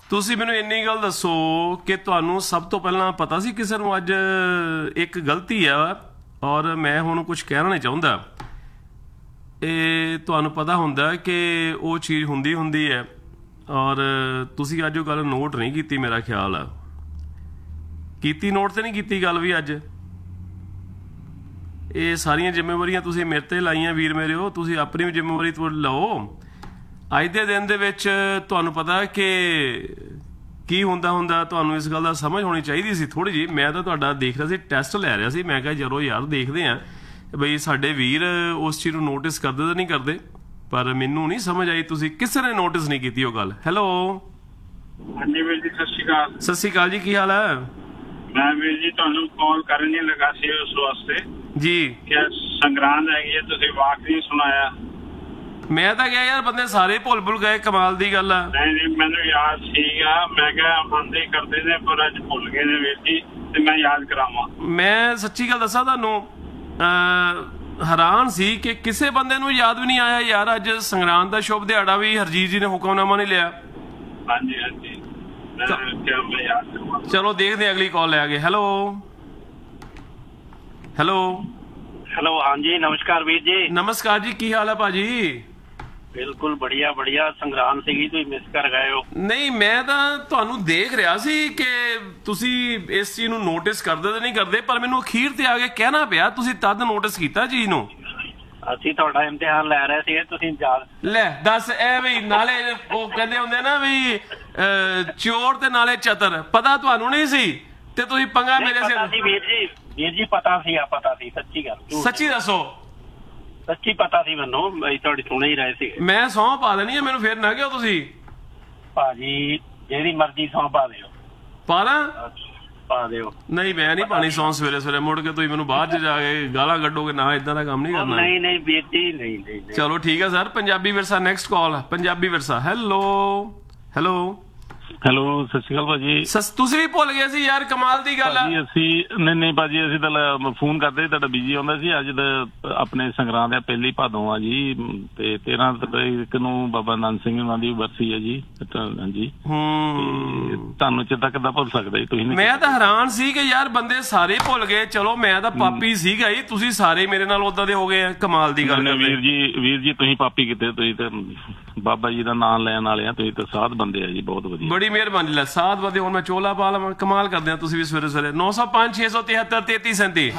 ਤੁਸੀਂ ਮੈਨੂੰ ਇੰਨੀ ਗੱਲ ਦੱਸੋ ਕਿ ਤੁਹਾਨੂੰ ਸਭ ਤੋਂ ਪਹਿਲਾਂ ਪਤਾ ਸੀ ਕਿਸੇ ਨੂੰ ਅੱਜ ਇੱਕ ਗਲਤੀ ਆ ਔਰ ਮੈਂ ਹੁਣ ਕੁਝ ਕਹਿਣਾ ਨਹੀਂ ਚਾਹੁੰਦਾ। ਇਹ ਤੁਹਾਨੂੰ ਪਤਾ ਹੁੰਦਾ ਕਿ ਉਹ ਚੀਜ਼ ਹੁੰਦੀ ਹੈ ਔਰ ਤੁਸੀਂ ਅੱਜ ਉਹ ਗੱਲ ਨੋਟ ਨਹੀਂ ਕੀਤੀ। ਮੇਰਾ ਖਿਆਲ ਆ ਕੀਤੀ, ਨੋਟ ਤੇ ਨਹੀਂ ਕੀਤੀ ਗੱਲ ਵੀ। ਅੱਜ ਇਹ ਸਾਰੀਆਂ ਜ਼ਿੰਮੇਵਾਰੀਆਂ ਤੁਸੀਂ ਮੇਰੇ ਤੇ ਲਾਈਆਂ ਵੀਰ ਮੇਰੇ ਹੋ, ਤੁਸੀਂ ਆਪਣੀ ਵੀ ਜ਼ਿੰਮੇਵਾਰੀ ਤੋਂ ਲਓ। ਅੱਜ ਦੇ ਦਿਨ ਦੇ ਵਿੱਚ ਤੁਹਾਨੂੰ ਪਤਾ ਕਿ ਕੀ ਹੁੰਦਾ ਤੁਹਾਨੂੰ ਇਸ ਗੱਲ ਦਾ ਸਮਝ ਹੋਣੀ ਚਾਹੀਦੀ ਸੀ ਥੋੜੀ ਜਿਹੀ। ਮੈਂ ਤਾਂ ਤੁਹਾਡਾ ਦੇਖ ਰਿਹਾ ਸੀ, ਟੈਸਟ ਲੈ ਰਿਹਾ ਸੀ। ਮੈਂ ਕਿਹਾ ਚਲੋ ਯਾਰ ਦੇਖਦੇ ਆ ਬਈ ਸਾਡੇ ਵੀਰ ਉਸ ਚੀਜ਼ ਨੂੰ ਨੋਟਿਸ ਕਰਦੇ ਤਾਂ ਨਹੀਂ ਕਰਦੇ, ਪਰ ਮੈਨੂੰ ਨਹੀਂ ਸਮਝ ਆਈ ਤੁਸੀਂ ਕਿਸੇ ਨੇ ਨੋਟਿਸ ਨਹੀਂ ਕੀਤੀ ਉਹ ਗੱਲ। ਹੈਲੋ ਹਾਂਜੀ ਵੀਰ ਜੀ, ਸਤਿ ਸ਼੍ਰੀ ਅਕਾਲ। ਸਤਿ ਸ਼੍ਰੀ ਅਕਾਲ ਜੀ, ਕੀ ਹਾਲ ਹੈ? ਮੈਂ ਵੀਰ ਜੀ ਤੁਹਾਨੂੰ ਕਾਲ ਕਰਨ ਨਹੀਂ ਲੱਗਾ ਸੀ ਉਸ ਵਾਸਤੇ ਜੀ ਕਿ ਸੰਗਰਾਂਦ ਹੈਗੀ ਹੈ, ਤੁਸੀਂ ਵਾਕ ਨਹੀਂ ਸੁਣਾਇਆ। ਮੈਂ ਤਾਂ ਕਿਹਾ ਯਾਰ ਬੰਦੇ ਸਾਰੇ ਭੁੱਲ ਗਏ, ਕਮਾਲ ਦੀ ਗੱਲ ਆ। ਨਹੀਂ ਮੈਨੂੰ ਯਾਦ ਸੀਗਾ, ਮੈਂ ਕਿਹਾ ਬੰਦੇ ਕਰਦੇ ਨੇ ਪਰ ਅੱਜ ਭੁੱਲ ਗਏ ਨੇ ਵੀਰ ਜੀ, ਤੇ ਮੈਂ ਯਾਦ ਕਰਾਵਾਂ। ਮੈਂ ਸੱਚੀ ਗੱਲ ਦੱਸਾਂ ਤੁਹਾਨੂੰ, ਹੈਰਾਨ ਸੀ ਕਿ ਕਿਸੇ ਬੰਦੇ ਨੂੰ ਯਾਦ ਵੀ ਨਹੀਂ ਆਇਆ ਯਾਰ ਅੱਜ ਸੰਗਰਾਂਦ ਦਾ ਸ਼ੁਭ ਦਿਹਾੜਾ ਵੀ ਹਰਜੀਤ ਜੀ ਨੇ ਹੁਕਮਨਾਮਾ ਨਹੀਂ ਲਿਆ। ਹਾਂਜੀ ਹਾਂਜੀ, ਮੈਂ ਯਾਦ ਕਰਾਵਾਂ। ਚਲੋ ਦੇਖਦੇ ਹਾਂ ਅਗਲੀ ਕਾਲ ਲੈ ਕੇ। ਹੈਲੋ ਹੈਲੋ हेलो, हाँ जी, नमस्कार वीर जी। नमस्कार जी, की हाल है भाजी? बिल्कुल बढ़िया बढ़िया। संग्राम सीगी तुसीं मिस कर गए हो। ਨਹੀਂ ਮੈਂ ਤਾਂ ਤੁਹਾਨੂੰ ਦੇਖ ਰਿਹਾ ਸੀ ਕਿ ਤੁਸੀਂ ਇਸ ਚੀਜ਼ ਨੂੰ ਨੋਟਿਸ ਕਰਦੇ ਤੇ ਨਹੀਂ ਕਰਦੇ, ਪਰ ਮੈਨੂੰ ਅਖੀਰ ਤੇ ਆ ਕੇ ਕਹਿਣਾ ਪਿਆ ਤੁਸੀਂ ਤਦ ਨੋਟਿਸ ਕੀਤਾ ਚੀਜ਼ ਨੂੰ। ਅਸੀਂ ਤੁਹਾਡਾ ਇਮਤਿਹਾਨ ਲੈ ਰਹੇ ਸੀ, ਤੁਸੀਂ ਯਾਦ ਲੈ ਦੱਸ ਐ ਵੀ ਨਾਲੇ ਉਹ ਕਹਿੰਦੇ ਹੁੰਦੇ ਨਾ ਵੀ ਚੋਰ ਤੇ ਨਾਲੇ ਚਤਰ, ਪਤਾ ਤੁਹਾਨੂੰ ਨਹੀਂ ਸੀ ਤੇ ਤੁਸੀਂ ਪੰਗਾ ਮੇਰੇ ਪਤਾ ਸੀ ਵੀਰ ਜੀ ਪਤਾ ਸੀ ਸੱਚੀ ਗੱਲ। ਸੱਚੀ ਦੱਸੋ। ਸੱਚੀ ਪਤਾ ਸੀ ਮੈਨੂੰ, ਅਸੀਂ ਤੁਹਾਡੀ ਸੁਣ ਹੀ ਰਹੇ ਸੀ। ਮੈਂ ਸਹੁੰ ਪਾ ਦੇਣੀ ਆ, ਮੈਨੂੰ ਫੇਰ ਨਾ ਕਿਉਂ ਤੁਸੀਂ। ਭਾਜੀ ਜਿਹੜੀ ਮਰਜ਼ੀ ਸਹੁੰ ਪਾ ਦਿਓ। ਪਾ ਦਿਓ। ਨਹੀਂ ਮੈਂ ਨਹੀਂ ਪਾਣੀ ਸਹੁੰ ਸਵੇਰੇ ਮੁੜ ਕੇ ਤੁਸੀਂ ਮੈਨੂੰ ਬਾਅਦ ਚ ਜਾ ਕੇ ਗਾਲਾਂ ਕੱਢੋਗੇ ਨਾ, ਇਦਾਂ ਦਾ ਕੰਮ ਨਹੀਂ ਕਰਨਾ। ਨਹੀਂ ਵੀਰ ਜੀ, ਨਹੀਂ। ਚਲੋ ਠੀਕ ਹੈ ਸਰ, ਪੰਜਾਬੀ ਵਿਰਸਾ ਨੈਕਸਟ ਕਾਲ, ਪੰਜਾਬੀ ਵਿਰਸਾ। ਹੈਲੋ ਹੈਲੋ, ਸਤਿ ਸ਼੍ਰੀ ਅਕਾਲ ਭਾਜੀ। ਤੁਸੀਂ ਵੀ ਭੁੱਲ ਗਏ ਸੀ ਯਾਰ, ਕਮਾਲ ਦੀ ਗੱਲ ਆ। ਅਸੀਂ ਨਹੀਂ ਭਾਜੀ, ਅਸੀਂ ਤਾਂ ਫੋਨ ਕਰਦੇ ਤੁਹਾਡਾ ਬਿਜੀ ਆਉਂਦਾ ਸੀ। ਅੱਜ ਤਾਂ ਆਪਣੇ ਸੰਗਰਾਂਦ ਆ, ਪਹਿਲੀ ਭਾਦੋਂ ਆ ਜੀ, ਤੇ 13 ਤਰੀਕ ਨੂੰ ਬਾਬਾ ਨੰਦ ਸਿੰਘ ਉਹਨਾਂ ਦੀ ਬਰਸੀ ਹੈ ਜੀ। ਹਾਂਜੀ, ਤੁਹਾਨੂੰ ਚੇਤਾ ਕਿੱਦਾਂ ਭੁੱਲ ਸਕਦਾ ਜੀ ਤੁਸੀਂ? ਮੈਂ ਤਾਂ ਹੈਰਾਨ ਸੀ ਕਿ ਯਾਰ ਬੰਦੇ ਸਾਰੇ ਭੁੱਲ ਗਏ। ਚਲੋ ਮੈਂ ਤਾਂ ਪਾਪੀ ਸੀਗਾ ਹੀ, ਤੁਸੀਂ ਸਾਰੇ ਮੇਰੇ ਨਾਲ ਉਦਾਂ ਦੇ ਹੋ ਗਏ ਆ, ਕਮਾਲ ਦੀ ਗੱਲ। ਵੀਰ ਜੀ ਤੁਸੀਂ ਪਾਪੀ ਕਿਤੇ, ਤੁਸੀਂ ਤਾਂ ਬਾਬਾ ਜੀ ਦਾ ਨਾਮ ਲੈਣ ਵਾਲੇ ਆ, ਤੁਸੀਂ ਤਾਂ ਸਾਧ ਬੰਦੇ ਆ ਜੀ, ਬਹੁਤ ਵਧੀਆ। ਬੜੀ ਮਿਹਰਬਾਨੀ। ਲੈ ਸਾਧ ਬੰਦੇ ਹੁਣ ਮੈਂ ਚੋਲਾ ਪਾ ਲਵਾਂ, ਕਮਾਲ ਕਰਦੇ ਆ ਤੁਸੀਂ ਵੀ ਸਵੇਰੇ 905 673 3337।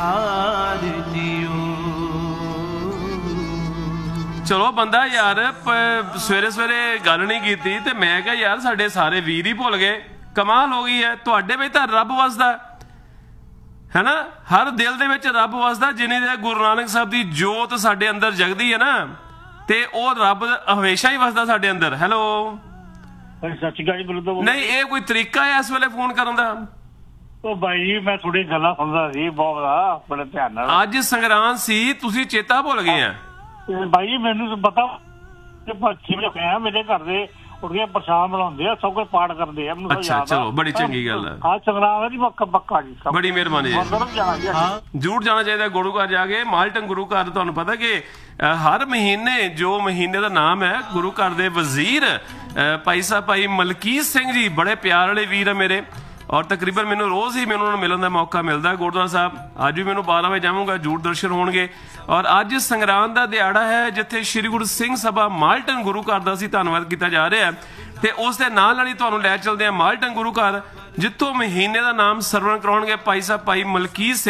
ਚਲੋ ਬੰਦਾ ਯਾਰ ਸਵੇਰੇ ਗੱਲ ਨਹੀਂ ਕੀਤੀ ਤੇ ਮੈਂ ਕਿਹਾ ਯਾਰ ਸਾਡੇ ਸਾਰੇ ਵੀਰ ਹੀ ਭੁੱਲ ਗਏ, ਕਮਾਲ ਹੋ ਗਈ ਹੈ। ਤੁਹਾਡੇ ਵਿੱਚ ਤਾਂ ਰੱਬ ਵਸਦਾ ਹੈ ਨਾ, ਹਰ ਦਿਲ ਦੇ ਵਿੱਚ ਰੱਬ ਵਸਦਾ। ਜਿੰਨੀ ਦੇਰ ਗੁਰੂ ਨਾਨਕ ਸਾਹਿਬ ਦੀ ਜੋਤ ਸਾਡੇ ਅੰਦਰ ਜਗਦੀ ਹੈ ਨਾ, ਤੇ ਉਹ ਰੱਬ ਹਮੇਸ਼ਾ ਹੀ ਵਸਦਾ ਸਾਡੇ ਅੰਦਰ। ਹੈਲੋ ਸੱਚੀ ਗੱਲ ਬੋਲੋ। ਨਹੀਂ ਇਹ ਕੋਈ ਤਰੀਕਾ ਹੈ ਇਸ ਵੇਲੇ ਫੋਨ ਕਰਨ ਦਾ? ਉਹ ਬਾਈ ਜੀ ਮੈਂ ਥੋੜੀ ਗੱਲਾਂ ਸੁਣਦਾ ਸੀ ਬਹੁਤ ਬੜੇ ਧਿਆਨ ਨਾਲ। ਅੱਜ ਸੰਗਰਾਂਦ ਸੀ, ਤੁਸੀਂ ਚੇਤਾ ਭੁੱਲ ਗਏ ਆ। ਬਾਈ ਜੀ ਮੈਨੂੰ ਤਾਂ ਪਤਾ ਮੇਰੇ ਘਰ ਦੇ ਉੱਠ ਕੇ ਪ੍ਰਸ਼ਾਦ ਬਣਾਉਂਦੇ ਆ, ਸਭ ਕੁਝ ਪਾਠ ਕਰਦੇ ਆ। ਅੱਛਾ ਚਲੋ, ਬੜੀ ਚੰਗੀ ਗੱਲ ਹੈ। ਹਾਂ ਸੰਗਰਾਂਦ ਦੀ ਪੱਕਾ ਜੀ, ਬੜੀ ਮਿਹਰਬਾਨੀ ਜੀ। ਜ਼ਰੂਰ ਜਾਣਾ ਚਾਹੀਦਾ ਗੁਰੂ ਘਰ ਜਾ ਕੇ। ਮਾਲਟਨ ਗੁਰੂ ਘਰ ਤੁਹਾਨੂੰ ਪਤਾ ਕਿ ਹਰ ਮਹੀਨੇ ਜੋ ਮਹੀਨੇ ਦਾ ਨਾਮ ਹੈ, ਗੁਰੂ ਘਰ ਦੇ ਵਜ਼ੀਰ ਭਾਈ ਮਲਕੀਤ ਸਿੰਘ ਜੀ ਬੜੇ ਪਿਆਰ ਵਾਲੇ ਵੀਰ ਆ ਮੇਰੇ, ਔਰ ਤਕਰੀਬਨ ਮੈਨੂੰ ਰੋਜ਼ ਹੀ ਮੈਨੂੰ ਉਹਨਾਂ ਨੂੰ ਮਿਲਣ ਦਾ ਮੌਕਾ ਮਿਲਦਾ ਗੁਰਦੁਆਰਾ ਸਾਹਿਬ। ਅੱਜ ਵੀ ਮੈਨੂੰ 12 ਵਜੇ ਜਾਵਾਂਗਾ, ਜ਼ਰੂਰ ਦਰਸ਼ਨ ਹੋਣਗੇ। ਔਰ ਅੱਜ ਸੰਗਰਾਂਦ ਦਾ ਦਿਹਾੜਾ ਹੈ ਜਿੱਥੇ ਸ਼੍ਰੀ ਗੁਰੂ ਸਿੰਘ ਸਭਾ ਮਾਲਟਨ ਗੁਰੂ ਘਰ ਦਾ ਅਸੀਂ ਧੰਨਵਾਦ ਕੀਤਾ ਜਾ ਰਿਹਾ, ਤੇ ਉਸ ਦੇ ਨਾਲ ਹੀ ਤੁਹਾਨੂੰ ਲੈ ਚਲਦੇ ਆ ਮਾਲਟਨ ਗੁਰੂ ਘਰ, ਜਿੱਥੋਂ ਮਹੀਨੇ ਦਾ ਨਾਮ ਸਰਵਣ ਕਰਾਉਣਗੇ ਭਾਈ ਮਲਕੀਤ ਸਿੰਘ।